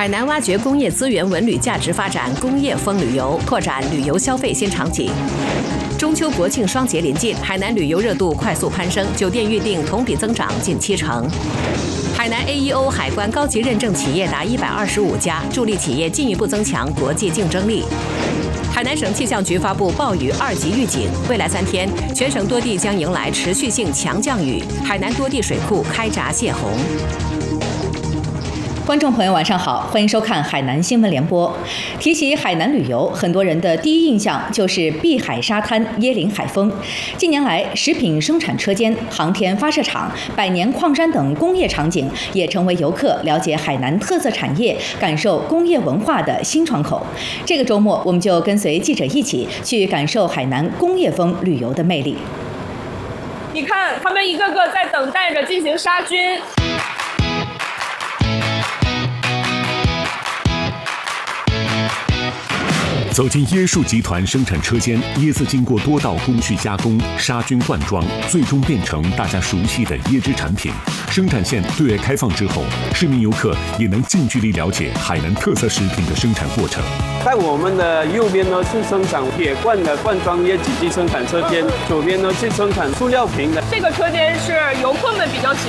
海南挖掘工业资源文旅价值发展工业风旅游，拓展旅游消费新场景。中秋国庆双节临近，海南旅游热度快速攀升，酒店预订同比增长近70%。海南 AEO 海关高级认证企业达125家，助力企业进一步增强国际竞争力。海南省气象局发布暴雨2级预警，未来3天，全省多地将迎来持续性强降雨，海南多地水库开闸泄洪。 观众朋友，晚上好，欢迎收看海南新闻联播。提起海南旅游，很多人的第一印象就是碧海沙滩、椰林海风。近年来，食品生产车间、航天发射场、百年矿山等工业场景也成为游客了解海南特色产业、感受工业文化的新窗口。这个周末，我们就跟随记者一起去感受海南工业风旅游的魅力。 你看，他们一个个在等待着进行杀菌。 走进椰树集团生产车间，椰子经过多道工序加工、杀菌灌装，最终变成大家熟悉的椰汁产品。生产线对外开放之后，市民游客也能近距离了解海南特色食品的生产过程。 在我们的右边呢是生产铁罐的罐装椰子机生产车间，左边呢是生产塑料瓶的。 这个车间是游客们比较喜